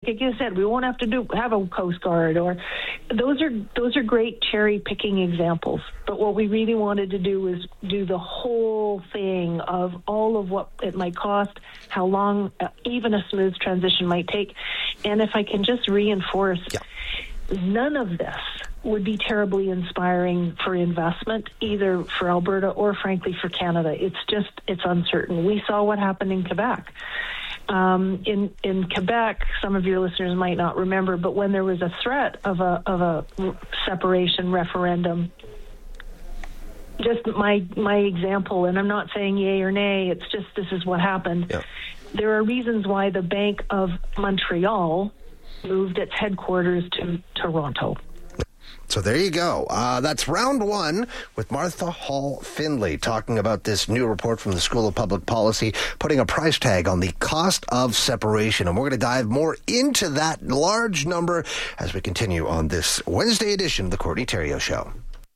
like you said, we won't have to have a Coast Guard, or those are great cherry picking examples. But what we really wanted to do was do the whole thing of all of what it might cost, how long even a smooth transition might take. And if I can just reinforce, none of this would be terribly inspiring for investment, either for Alberta or, frankly, for Canada. It's uncertain. We saw what happened in Quebec. In Quebec, some of your listeners might not remember, but when there was a threat of a separation referendum, just my example, and I'm not saying yay or nay, it's just this is what happened. Yep. There are reasons why the Bank of Montreal moved its headquarters to Toronto. So there you go. That's round one with Martha Hall Findlay talking about this new report from the School of Public Policy, putting a price tag on the cost of separation. And we're going to dive more into that large number as we continue on this Wednesday edition of the Courtney Theriault Show.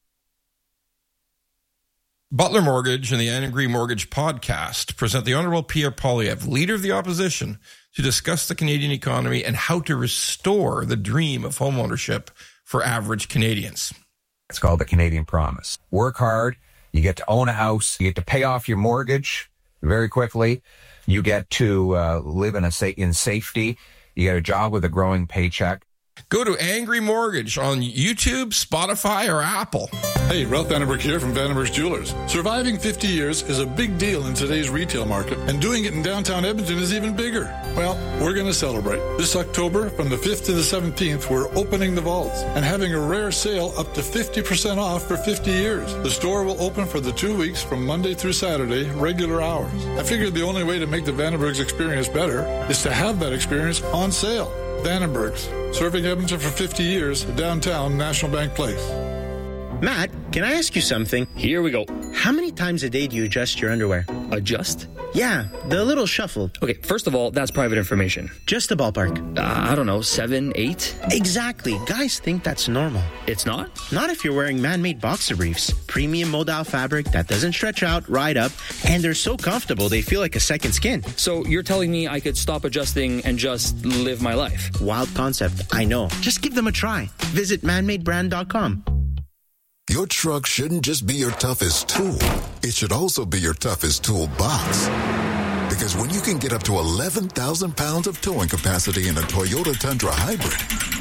Butler Mortgage and the Angry Mortgage podcast present the Honorable Pierre Poilievre, Leader of the Opposition, to discuss the Canadian economy and how to restore the dream of homeownership for average Canadians. It's called the Canadian Promise. Work hard, you get to own a house, you get to pay off your mortgage very quickly, you get to live in safety, you get a job with a growing paycheck. Go to Angry Mortgage on YouTube, Spotify, or Apple. Hey, Ralph Vandenberg here from Vandenberg's Jewelers. Surviving 50 years is a big deal in today's retail market, and doing it in downtown Edmonton is even bigger. Well, we're going to celebrate. This October, from the 5th to the 17th, we're opening the vaults and having a rare sale up to 50% off for 50 years. The store will open for the 2 weeks from Monday through Saturday, regular hours. I figured the only way to make the Vandenberg's experience better is to have that experience on sale. Vandenberg's, serving Edmonton for 50 years, downtown National Bank Place. Matt, can I ask you something? Here we go. How many times a day do you adjust your underwear? Adjust? Yeah, the little shuffle. Okay, first of all, that's private information. Just a ballpark. I don't know, 7, 8? Exactly. Guys think that's normal. It's not? Not if you're wearing man-made boxer briefs. Premium modal fabric that doesn't stretch out, ride up, and they're so comfortable they feel like a second skin. So you're telling me I could stop adjusting and just live my life? Wild concept, I know. Just give them a try. Visit manmadebrand.com. Your truck shouldn't just be your toughest tool. It should also be your toughest toolbox. Because when you can get up to 11,000 pounds of towing capacity in a Toyota Tundra Hybrid,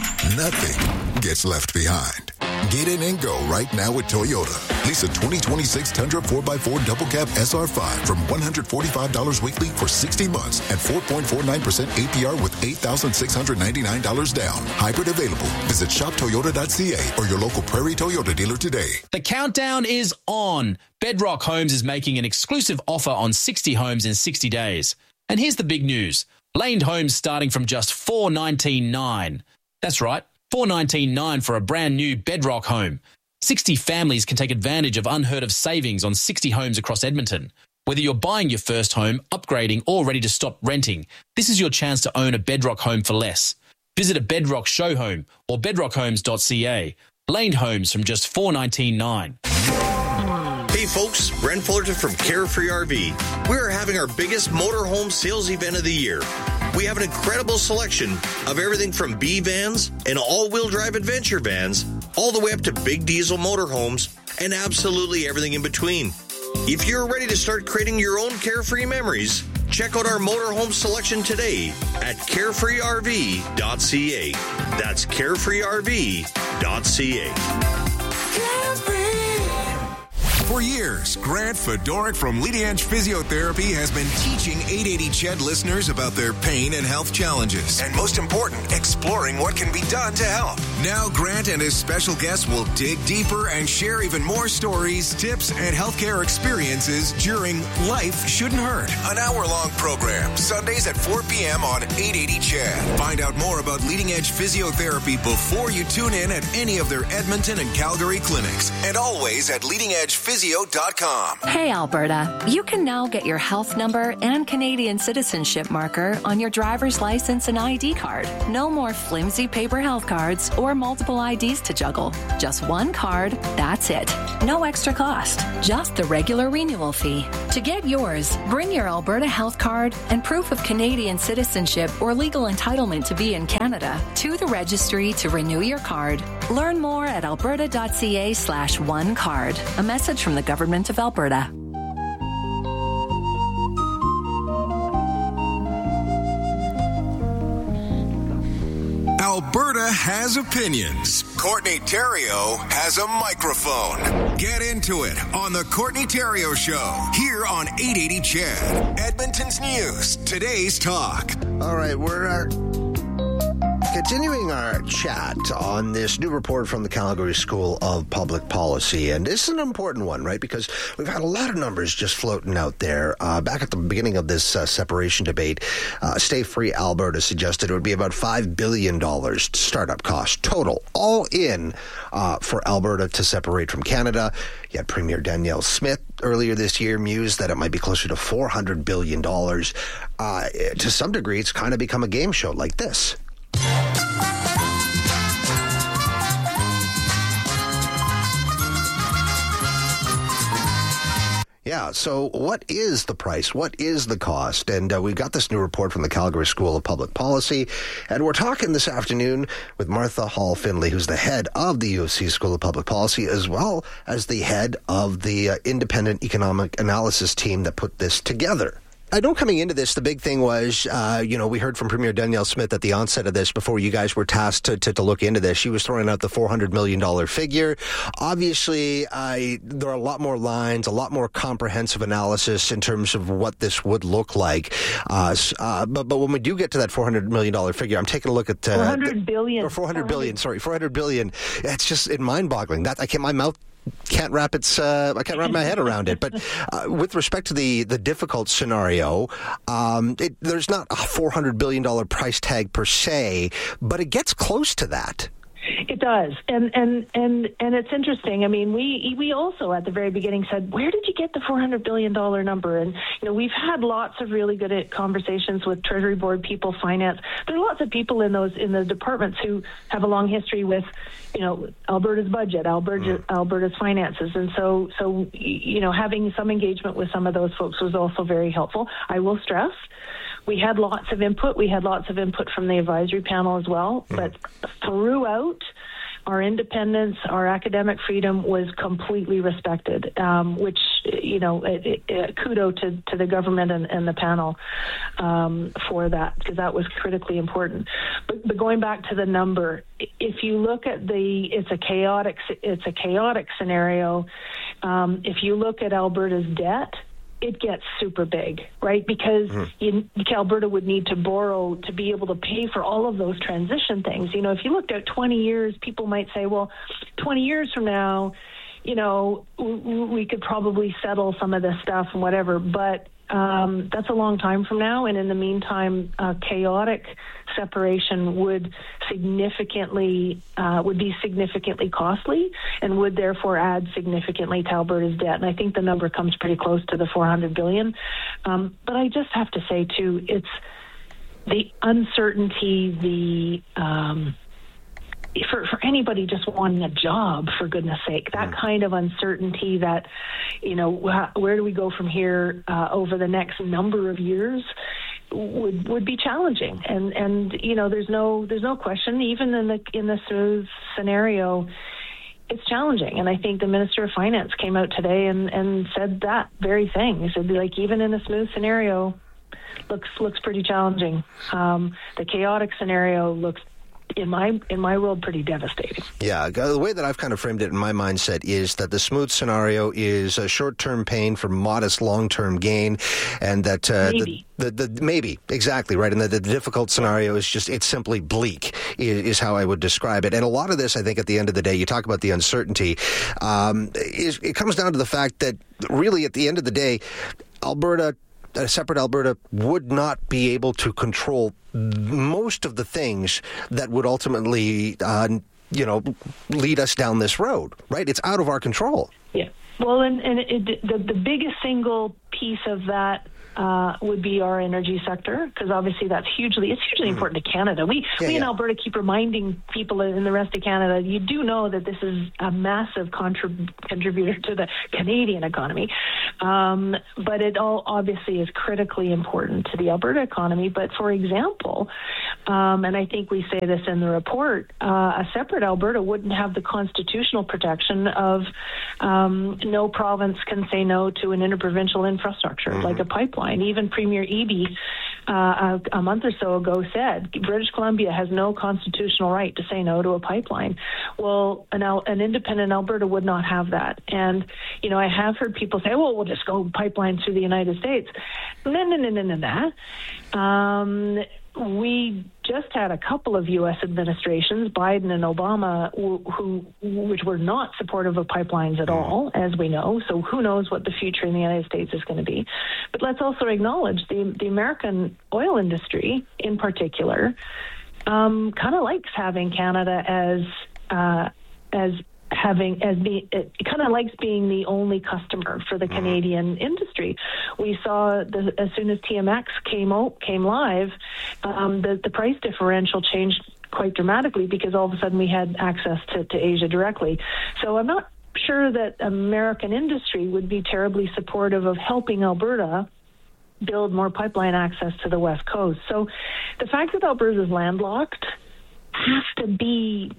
nothing gets left behind. Get in and go right now with Toyota. Lease a 2026 Tundra 4x4 Double Cab SR5 from $145 weekly for 60 months at 4.49% APR with $8,699 down. Hybrid available. Visit shoptoyota.ca or your local Prairie Toyota dealer today. The countdown is on. Bedrock Homes is making an exclusive offer on 60 homes in 60 days. And here's the big news. Laned homes starting from just $419,900. That's right. $419,900 for a brand new Bedrock home. 60 families can take advantage of unheard of savings on 60 homes across Edmonton. Whether you're buying your first home, upgrading, or ready to stop renting, this is your chance to own a Bedrock home for less. Visit a Bedrock show home or bedrockhomes.ca. Laned homes from just $419,900. Hey folks, Brent Fullerton from Carefree RV. We are having our biggest motorhome sales event of the year. We have an incredible selection of everything from B vans and all-wheel drive adventure vans, all the way up to big diesel motorhomes, and absolutely everything in between. If you're ready to start creating your own carefree memories, check out our motorhome selection today at carefreerv.ca. That's carefreerv.ca. For years, Grant Fedoruk from Leading Edge Physiotherapy has been teaching 880 CHED listeners about their pain and health challenges. And most important, exploring what can be done to help. Now Grant and his special guests will dig deeper and share even more stories, tips, and healthcare experiences during Life Shouldn't Hurt, an hour-long program, Sundays at 4 p.m. on 880 CHED. Find out more about Leading Edge Physiotherapy before you tune in at any of their Edmonton and Calgary clinics. And always at leadingedgephysiotherapy.ca. LidiangePhysio.com. Hey, Alberta, you can now get your health number and Canadian citizenship marker on your driver's license and ID card. No more flimsy paper health cards or multiple IDs to juggle. Just one card, that's it. No extra cost, just the regular renewal fee. To get yours, bring your Alberta health card and proof of Canadian citizenship or legal entitlement to be in Canada to the registry to renew your card. Learn more at alberta.ca/onecard. A message from the Government of Alberta. Alberta has opinions. Courtney Theriault has a microphone. Get into it on the Courtney Theriault Show here on 880 CHED. Edmonton's News. Today's talk. All right, we're continuing our chat on this new report from the Calgary School of Public Policy. And this is an important one, right? Because we've had a lot of numbers just floating out there. Back at the beginning of this separation debate, Stay Free Alberta suggested it would be about $5 billion startup cost total, all in for Alberta to separate from Canada. Yet Premier Danielle Smith earlier this year mused that it might be closer to $400 billion. To some degree, it's kind of become a game show like this. Yeah, so what is the price? What is the cost? And we've got this new report from the Calgary School of Public Policy, and we're talking this afternoon with Martha Hall Findlay, who's the head of the U of C School of Public Policy, as well as the head of the independent economic analysis team that put this together. I know coming into this, the big thing was, we heard from Premier Danielle Smith at the onset of this before you guys were tasked to look into this. She was throwing out the $400 million figure. Obviously, there are a lot more lines, a lot more comprehensive analysis in terms of what this would look like. But when we do get to that $400 million figure, I'm taking a look at... $400 billion. Or $400 billion, sorry, $400 billion. It's just mind-boggling. My mouth can't wrap my head around it. But with respect to the difficult scenario, there's not a $400 billion price tag per se, but it gets close to that. It does, and it's interesting. I mean, we also at the very beginning said, where did you get the $400 billion number? And we've had lots of really good conversations with Treasury Board people, finance. There are lots of people in the departments who have a long history with, Alberta's budget, Alberta's finances, and so having some engagement with some of those folks was also very helpful. I will stress, we had lots of input. We had lots of input from the advisory panel as well. But throughout, our independence, our academic freedom was completely respected, which, kudo to the government and the panel for that, because that was critically important. But going back to the number, if you look at it's a chaotic scenario. If you look at Alberta's debt, it gets super big, right? Because Alberta would need to borrow to be able to pay for all of those transition things. If you looked at 20 years, people might say, well, 20 years from now, we could probably settle some of this stuff and whatever. But that's a long time from now. And in the meantime, chaotic separation would be significantly costly and would therefore add significantly to Alberta's debt. And I think the number comes pretty close to the $400 billion. But I just have to say, too, it's the uncertainty, for anybody just wanting a job, for goodness sake, that kind of uncertainty that, where do we go from here over the next number of years would be challenging. And there's no question, even in the smooth scenario, it's challenging. And I think the Minister of Finance came out today and said that very thing. He said, even in a smooth scenario, looks pretty challenging. The chaotic scenario looks, in my world, pretty devastating. Yeah, the way that I've kind of framed it in my mindset is that the smooth scenario is a short-term pain for modest long-term gain, and that maybe exactly right, and the difficult scenario is it's simply bleak is how I would describe it. And a lot of this, I think, at the end of the day, you talk about the uncertainty, it comes down to the fact that really at the end of the day, a separate Alberta would not be able to control most of the things that would ultimately, lead us down this road, right? It's out of our control. Yeah. Well, the biggest single piece of that would be our energy sector, because obviously it's hugely important to Canada. We in Alberta keep reminding people in the rest of Canada, you do know that this is a massive contributor to the Canadian economy, but it all obviously is critically important to the Alberta economy. But for example, and I think we say this in the report, a separate Alberta wouldn't have the constitutional protection of no province can say no to an interprovincial infrastructure like a pipeline. Even Premier Eby a month or so ago said British Columbia has no constitutional right to say no to a pipeline. Well, an independent Alberta would not have that. And, I have heard people say, well, we'll just go pipeline through the United States. No. We just had a couple of U.S. administrations, Biden and Obama, which were not supportive of pipelines at all, as we know. So who knows what the future in the United States is going to be. But let's also acknowledge the American oil industry, in particular, kind of likes having Canada it kind of likes being the only customer for the Canadian industry. We saw as soon as TMX came live, the price differential changed quite dramatically because all of a sudden we had access to Asia directly. So I'm not sure that American industry would be terribly supportive of helping Alberta build more pipeline access to the West Coast. So the fact that Alberta is landlocked has to be,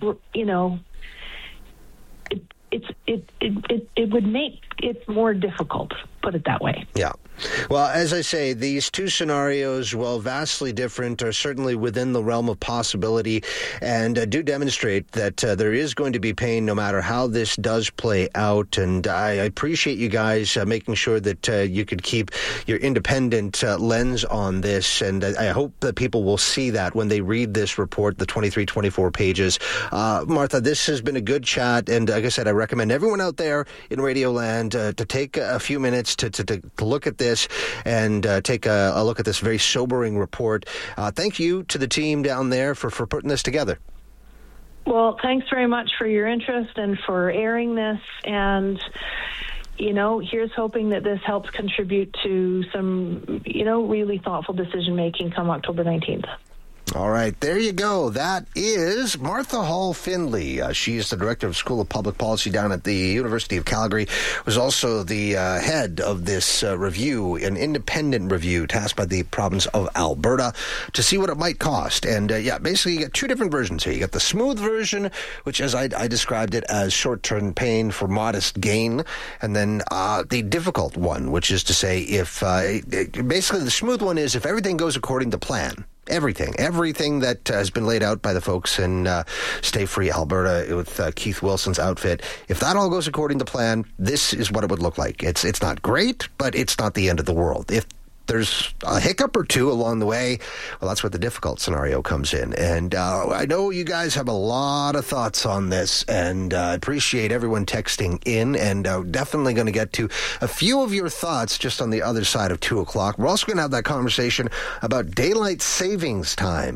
it would make it more difficult, put it that way. Yeah. Well, as I say, these two scenarios, while vastly different, are certainly within the realm of possibility and do demonstrate that there is going to be pain no matter how this does play out. And I appreciate you guys making sure that you could keep your independent lens on this. And I hope that people will see that when they read this report, the 24 pages. Martha, this has been a good chat. And like I said, I recommend everyone out there in Radioland to take a few minutes to look at this and take a look at this very sobering report. Thank you to the team down there for putting this together. Well, thanks very much for your interest and for airing this. And, here's hoping that this helps contribute to some, really thoughtful decision-making come October 19th. All right, there you go. That is Martha Hall Findlay. She is the Director of School of Public Policy down at the University of Calgary, was also the head of this review, an independent review tasked by the province of Alberta to see what it might cost. And basically you get two different versions here. You get the smooth version, which as I described it as short-term pain for modest gain, and then the difficult one, which is to say if basically the smooth one is if everything goes according to plan. Everything that has been laid out by the folks in Stay Free Alberta with Keith Wilson's outfit. If that all goes according to plan, this is what it would look like. It's not great, but it's not the end of the world. If there's a hiccup or two along the way, well, that's where the difficult scenario comes in. And I know you guys have a lot of thoughts on this, and I appreciate everyone texting in, and definitely going to get to a few of your thoughts just on the other side of 2 o'clock. We're also going to have that conversation about daylight saving time.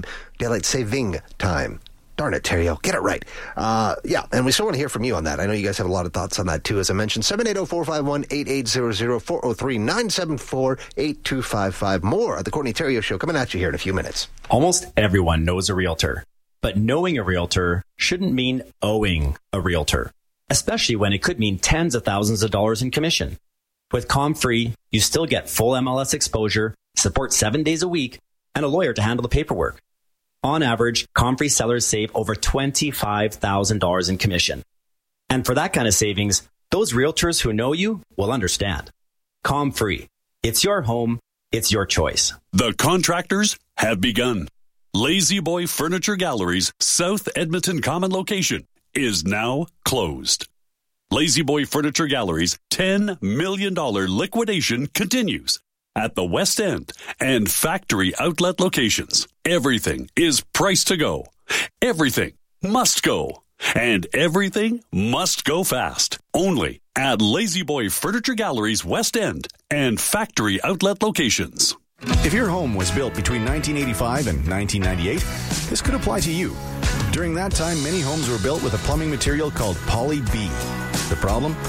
Darn it, Terrio. Get it right. And we still want to hear from you on that. I know you guys have a lot of thoughts on that, too. As I mentioned, 780-451-8800, 403-974-8255. More of the Courtney Terrio Show coming at you here in a few minutes. Almost everyone knows a realtor. But knowing a realtor shouldn't mean owing a realtor, especially when it could mean tens of thousands of dollars in commission. With ComFree, you still get full MLS exposure, support 7 days a week, and a lawyer to handle the paperwork. On average, ComFree sellers save over $25,000 in commission. And for that kind of savings, those realtors who know you will understand. ComFree. It's your home. It's your choice. The contractors have begun. Lazy Boy Furniture Gallery's South Edmonton Common location is now closed. Lazy Boy Furniture Gallery's $10 million liquidation continues at the West End and factory outlet locations. Everything is priced to go. Everything must go. And everything must go fast. Only at Lazy Boy Furniture Gallery's West End and factory outlet locations. If your home was built between 1985 and 1998, this could apply to you. During that time, many homes were built with a plumbing material called Poly B. The problem?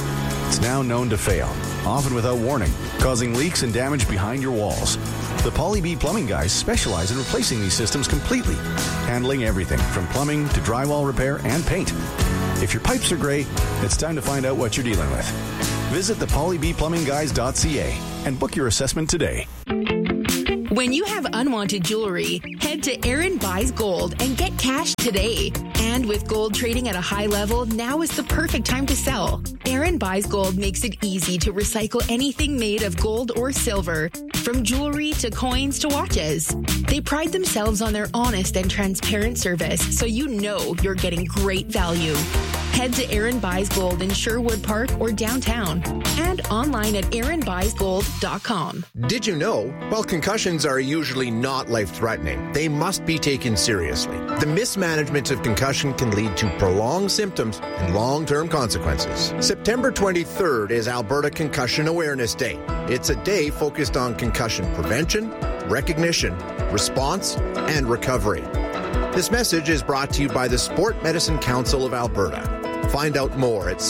It's now known to fail, often without warning, causing leaks and damage behind your walls. The Poly B Plumbing guys specialize in replacing these systems completely, handling everything from plumbing to drywall repair and paint. If your pipes are gray, it's time to find out what you're dealing with. Visit thepolybplumbingguys.ca and book your assessment today. When you have unwanted jewelry, head to Aaron Buys Gold and get cash today. And with gold trading at a high level, now is the perfect time to sell. Aaron Buys Gold makes it easy to recycle anything made of gold or silver, from jewelry to coins to watches. They pride themselves on their honest and transparent service, so you know you're getting great value. Head to Aaron Buys Gold in Sherwood Park or downtown, and online at aaronbuysgold.com. Did you know, while concussions are usually not life-threatening, they must be taken seriously. The mismanagement of concussion can lead to prolonged symptoms and long-term consequences. September 23rd is Alberta Concussion Awareness Day. It's a day focused on concussion prevention, recognition, response, and recovery. This message is brought to you by the Sport Medicine Council of Alberta. Find out more at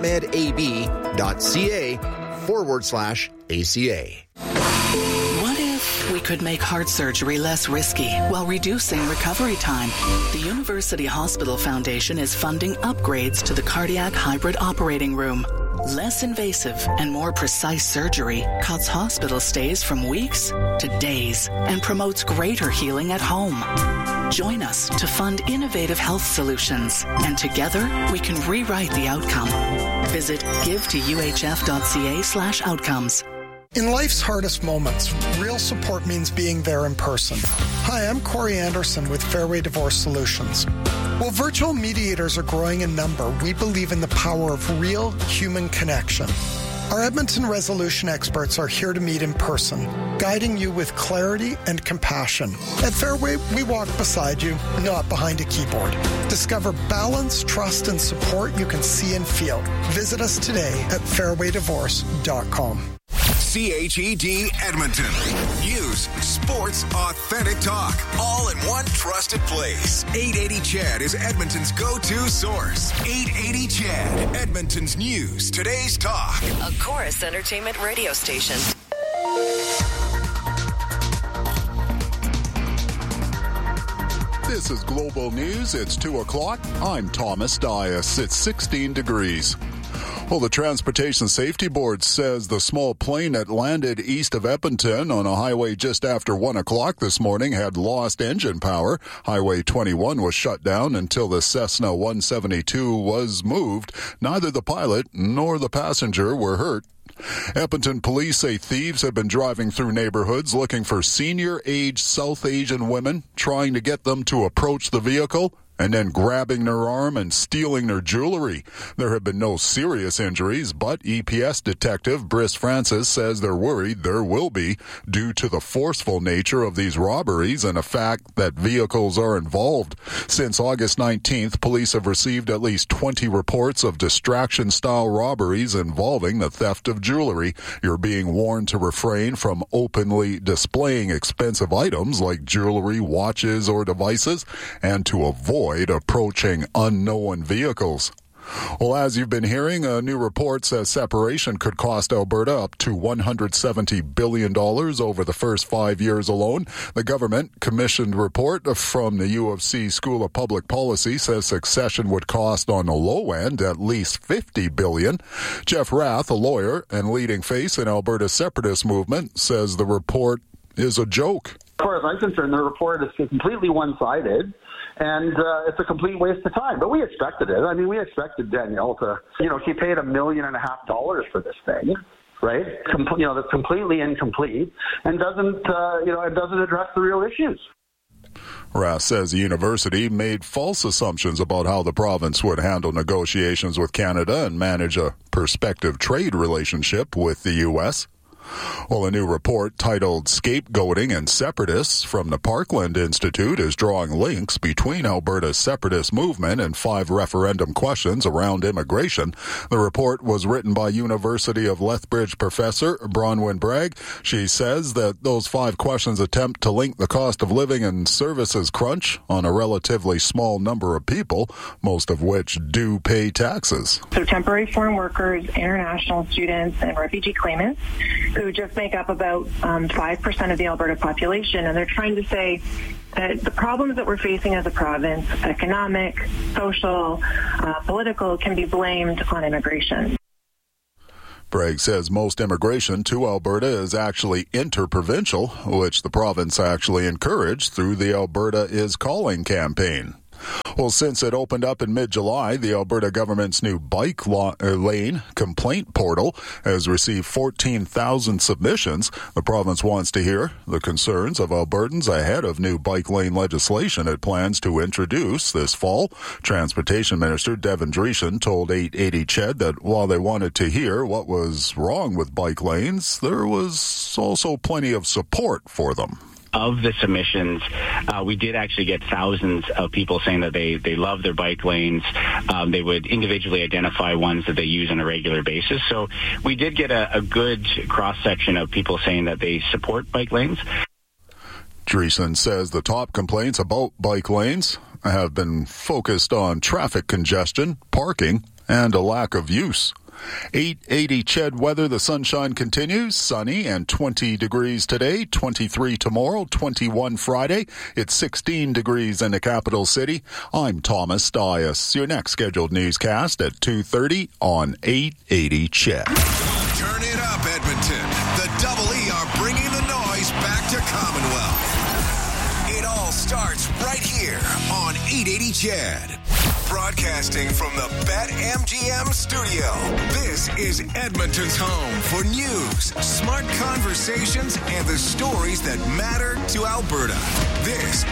sportmedab.ca/ACA. What if we could make heart surgery less risky while reducing recovery time? The University Hospital Foundation is funding upgrades to the cardiac hybrid operating room. Less invasive and more precise surgery cuts hospital stays from weeks to days and promotes greater healing at home. Join us to fund innovative health solutions, and together we can rewrite the outcome. Visit givetoUHF.ca/outcomes. In life's hardest moments, real support means being there in person. Hi, I'm Corey Anderson with Fairway Divorce Solutions. While virtual mediators are growing in number, we believe in the power of real human connection. Our Edmonton resolution experts are here to meet in person, guiding you with clarity and compassion. At Fairway, we walk beside you, not behind a keyboard. Discover balance, trust, and support you can see and feel. Visit us today at fairwaydivorce.com. CHED Edmonton. News, sports, authentic talk, all in one trusted place. 880 CHED is Edmonton's go-to source. 880 CHED, Edmonton's news, today's talk. A Chorus Entertainment radio station. This is Global News. It's 2 o'clock. I'm Thomas Dias. It's 16 degrees. Well, the Transportation Safety Board says the small plane that landed east of Edmonton on a highway just after 1 o'clock this morning had lost engine power. Highway 21 was shut down until the Cessna 172 was moved. Neither the pilot nor the passenger were hurt. Edmonton police say thieves have been driving through neighborhoods looking for senior-age South Asian women, trying to get them to approach the vehicle and then grabbing their arm and stealing their jewelry. There have been no serious injuries, but EPS detective Briss Francis says they're worried there will be due to the forceful nature of these robberies and the fact that vehicles are involved. Since August 19th, police have received at least 20 reports of distraction-style robberies involving the theft of jewelry. You're being warned to refrain from openly displaying expensive items like jewelry, watches, or devices, and to avoid approaching unknown vehicles. Well, as you've been hearing, a new report says separation could cost Alberta up to $170 billion over the first 5 years alone. The government-commissioned report from the U of C School of Public Policy says succession would cost on the low end at least $50 billion. Jeff Rath, a lawyer and leading face in Alberta's separatist movement, says the report is a joke. As far as I'm concerned, the report is completely one-sided. And it's a complete waste of time. But we expected it. I mean, we expected Danielle to, she paid $1.5 million for this thing, right? That's completely incomplete and doesn't, it doesn't address the real issues. Rath says the university made false assumptions about how the province would handle negotiations with Canada and manage a prospective trade relationship with the U.S. Well, a new report titled Scapegoating and Separatists from the Parkland Institute is drawing links between Alberta's separatist movement and 5 referendum questions around immigration. The report was written by University of Lethbridge professor Bronwyn Bragg. She says that those 5 questions attempt to link the cost of living and services crunch on a relatively small number of people, most of which do pay taxes. So temporary foreign workers, international students, and refugee claimants who just make up about 5% of the Alberta population. And they're trying to say that the problems that we're facing as a province, economic, social, political, can be blamed on immigration. Bragg says most immigration to Alberta is actually interprovincial, which the province actually encouraged through the Alberta Is Calling campaign. Well, since it opened up in mid-July, the Alberta government's new bike lane complaint portal has received 14,000 submissions. The province wants to hear the concerns of Albertans ahead of new bike lane legislation it plans to introduce this fall. Transportation Minister Devin Dreeshen told 880 CHED that while they wanted to hear what was wrong with bike lanes, there was also plenty of support for them. Of the submissions, we did actually get thousands of people saying that they love their bike lanes. They would individually identify ones that they use on a regular basis. So we did get a good cross-section of people saying that they support bike lanes. Dreesen says the top complaints about bike lanes have been focused on traffic congestion, parking, and a lack of use. 880 CHED weather. The sunshine continues. Sunny and 20 degrees today, 23 tomorrow, 21 Friday. It's 16 degrees in the capital city. I'm Thomas Dias. Your next scheduled newscast at 2:30 on 880 CHED. Turn it up, Edmonton. The Double E are bringing the noise back to Commonwealth. It all starts right here on 880 CHED. Broadcasting from the BetMGM studio, this is Edmonton's home for news, smart conversations, and the stories that matter to Alberta. This